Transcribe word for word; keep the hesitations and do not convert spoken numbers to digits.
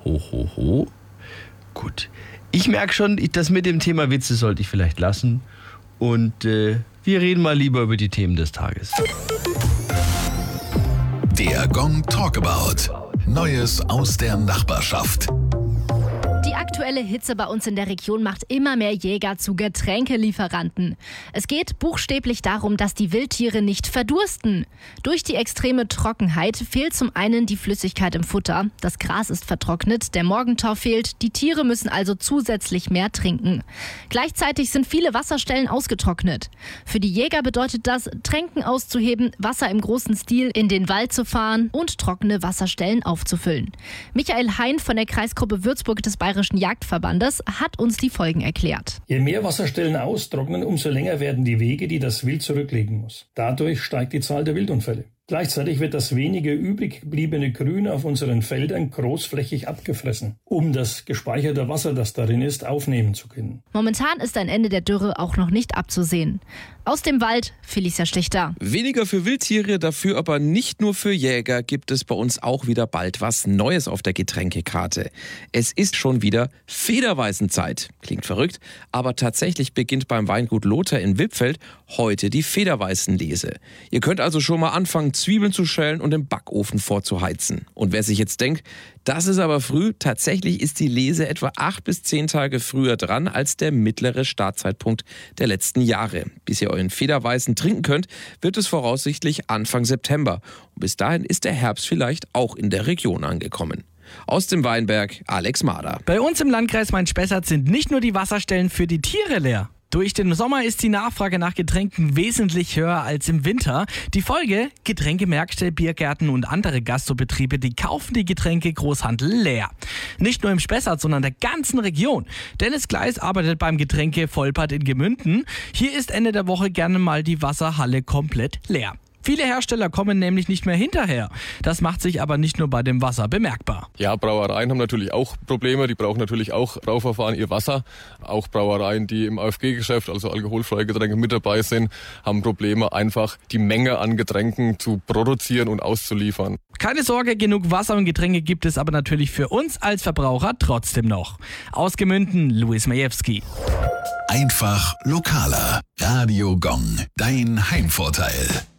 Ho, ho, ho. Gut. Ich merke schon, das mit dem Thema Witze sollte ich vielleicht lassen. Und äh, wir reden mal lieber über die Themen des Tages. Der Gong Talkabout. Neues aus der Nachbarschaft. Die aktuelle Hitze bei uns in der Region macht immer mehr Jäger zu Getränkelieferanten. Es geht buchstäblich darum, dass die Wildtiere nicht verdursten. Durch die extreme Trockenheit fehlt zum einen die Flüssigkeit im Futter, das Gras ist vertrocknet, der Morgentau fehlt, die Tiere müssen also zusätzlich mehr trinken. Gleichzeitig sind viele Wasserstellen ausgetrocknet. Für die Jäger bedeutet das, Tränken auszuheben, Wasser im großen Stil in den Wald zu fahren und trockene Wasserstellen aufzufüllen. Michael Hein von der Kreisgruppe Würzburg des Bayerischen Jagdverbandes hat uns die Folgen erklärt. Je mehr Wasserstellen austrocknen, umso länger werden die Wege, die das Wild zurücklegen muss. Dadurch steigt die Zahl der Wildunfälle. Gleichzeitig wird das wenige übrig gebliebene Grün auf unseren Feldern großflächig abgefressen, um das gespeicherte Wasser, das darin ist, aufnehmen zu können. Momentan ist ein Ende der Dürre auch noch nicht abzusehen. Aus dem Wald, Felicia Schlichter. Weniger für Wildtiere, dafür aber nicht nur für Jäger gibt es bei uns auch wieder bald was Neues auf der Getränkekarte. Es ist schon wieder Federweisenzeit. Klingt verrückt, aber tatsächlich beginnt beim Weingut Lothar in Wippfeld heute die Federweißenlese. Ihr könnt also schon mal anfangen, Zwiebeln zu schälen und im Backofen vorzuheizen. Und wer sich jetzt denkt, das ist aber früh, tatsächlich ist die Lese etwa acht bis zehn Tage früher dran als der mittlere Startzeitpunkt der letzten Jahre. Bis ihr euren Federweißen trinken könnt, wird es voraussichtlich Anfang September. Und bis dahin ist der Herbst vielleicht auch in der Region angekommen. Aus dem Weinberg, Alex Mader. Bei uns im Landkreis Main-Spessart sind nicht nur die Wasserstellen für die Tiere leer. Durch den Sommer ist die Nachfrage nach Getränken wesentlich höher als im Winter. Die Folge: Getränkemärkte, Biergärten und andere Gastrobetriebe, die kaufen die Getränke Großhandel leer. Nicht nur im Spessart, sondern der ganzen Region. Dennis Gleis arbeitet beim Getränke Vollbad in Gemünden. Hier ist Ende der Woche gerne mal die Wasserhalle komplett leer. Viele Hersteller kommen nämlich nicht mehr hinterher. Das macht sich aber nicht nur bei dem Wasser bemerkbar. Ja, Brauereien haben natürlich auch Probleme. Die brauchen natürlich auch Brauverfahren, ihr Wasser. Auch Brauereien, die im A F G-Geschäft, also alkoholfreie Getränke, mit dabei sind, haben Probleme, einfach die Menge an Getränken zu produzieren und auszuliefern. Keine Sorge, genug Wasser und Getränke gibt es aber natürlich für uns als Verbraucher trotzdem noch. Aus Gemünden, Luis Majewski. Einfach lokaler. Radio Gong, dein Heimvorteil.